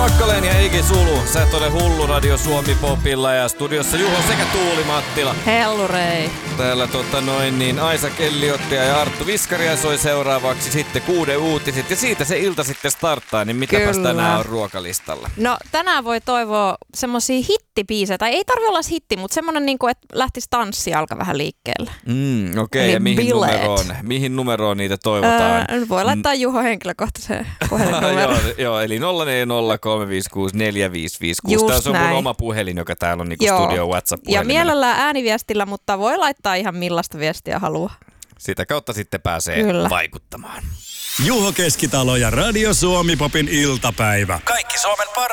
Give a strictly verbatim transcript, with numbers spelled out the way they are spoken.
Pakkaleen ja Eiki Sulu. Sä et ole hullu Radio Suomi Popilla ja studiossa Juho sekä Tuuli Mattila. Hellurei. Täällä tota noin niin Aisa Kelliottaja ja Arttu Viskaria soi seuraavaksi sitten kuuden uutiset ja siitä se ilta sitten starttaa, niin mitäpäs Kyllä. tänään on ruokalistalla? No tänään voi toivoa semmosia hittibiisejä, tai ei tarvi olla hitti, mutta semmonen niinku, että lähtisi tanssi alkaa vähän liikkeelle. Mm, okei, okay. Eli Ja mihin bileet. numeroon, mihin numeroon niitä toivotaan? Öö, voi laittaa Juho henkilökohtaiseen puhelinnumero. joo, joo, eli nolla neljä nolla kolme viisi kuusi neljä viisi viisi kuusi. Just Tämä on näin. mun oma puhelin, joka täällä on niinku Joo. studio WhatsApp-puhelimena. Ja mielellään ääniviestillä, mutta voi laittaa ihan millaista viestiä haluaa. Sitä kautta sitten pääsee Kyllä. vaikuttamaan. Juho Keskitalo ja Radio Suomi Popin iltapäivä. Kaikki Suomen parhaat